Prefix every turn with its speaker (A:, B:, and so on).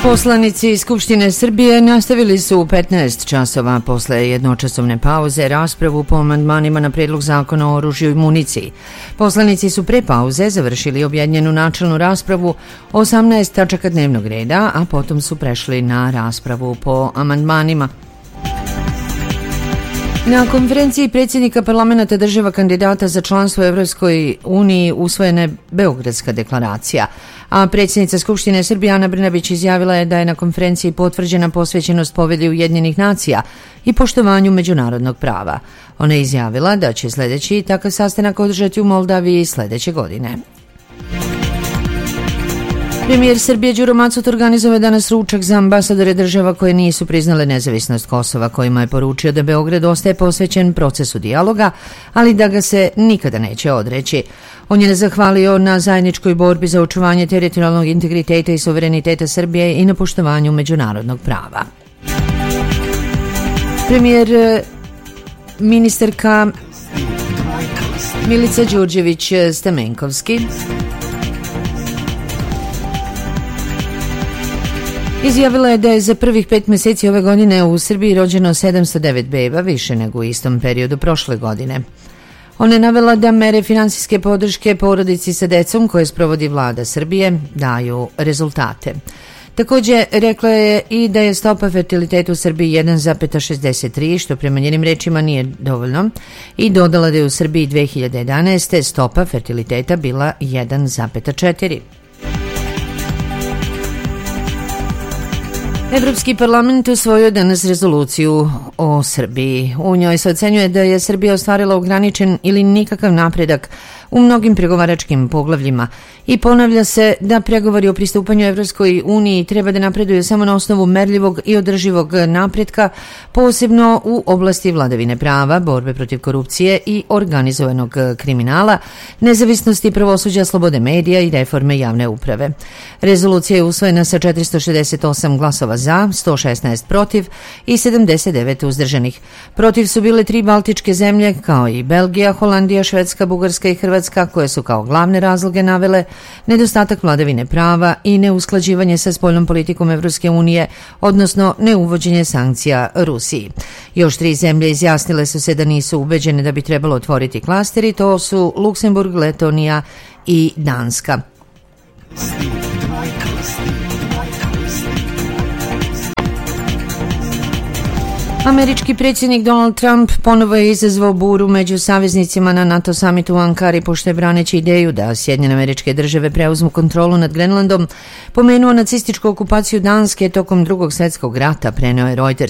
A: Poslanici Skupštine Srbije nastavili su u 15 časova posle jednočasovne pauze raspravu po amandmanima na predlog zakona o oružju i municiji. Poslanici su pre pauze završili objedinjenu načelnu raspravu 18 tačaka dnevnog reda, a potom su prešli na raspravu po amandmanima. Na konferenciji predsjednika parlamenta država kandidata za članstvo u Evropskoj uniji usvojena je Beogradska deklaracija, a predsjednica Skupštine Srbije Ana Brnabić izjavila je da je na konferenciji potvrđena posvećenost Povelji Ujedinjenih nacija i poštovanju međunarodnog prava. Ona je izjavila da će sljedeći takav sastanak održati u Moldaviji sljedeće godine. Premijer Srbije Đuro Macot organizovao je danas ručak za ambasadore država koje nisu priznale nezavisnost Kosova, kojima je poručio da Beograd ostaje posvećen procesu dijaloga, ali da ga se nikada neće odreći. On je zahvalio na zajedničkoj borbi za očuvanje teritorijalnog integriteta i suvereniteta Srbije i na poštovanju međunarodnog prava. Ministarka Milica Đurđević-Stamenkovski izjavila je da je za prvih 5 mjeseci ove godine u Srbiji rođeno 709 beba, više nego u istom periodu prošle godine. Ona je navela da mere finansijske podrške porodici sa decom koje sprovodi vlada Srbije daju rezultate. Također rekla je i da je stopa fertiliteta u Srbiji 1,63, što prema njenim rečima nije dovoljno, i dodala da je u Srbiji 2011. stopa fertiliteta bila 1,4. Evropski parlament usvojio danas rezoluciju o Srbiji. U njoj se ocenjuje da je Srbija ostvarila ograničen ili nikakav napredak u mnogim pregovaračkim poglavljima i ponavlja se da pregovori o pristupanju Evropskoj uniji treba da napreduju samo na osnovu merljivog i održivog napretka, posebno u oblasti vladavine prava, borbe protiv korupcije i organizovanog kriminala, nezavisnosti pravosuđa, slobode medija i reforme javne uprave. Rezolucija je usvojena sa 468 glasova za, 116 protiv i 79 uzdržanih. Protiv su bile 3 baltičke zemlje, kao i Belgija, Holandija, Švedska, Bugarska i Hrvatska, koje su kao glavne razloge navele nedostatak vladavine prava i neusklađivanje sa spoljnom politikom Evropske unije, odnosno neuvođenje sankcija Rusiji. Još 3 zemlje izjasnile su se da nisu ubeđene da bi trebalo otvoriti klasteri, to su Luksemburg, Letonija i Danska. Američki predsjednik Donald Trump ponovo je izazvao buru među saveznicima na NATO samitu u Ankari, pošto je braneći ideju da Sjedinjene Američke Države preuzmu kontrolu nad Grenlandom pomenuo nacističku okupaciju Danske tokom Drugog svjetskog rata, preneo je Reuters.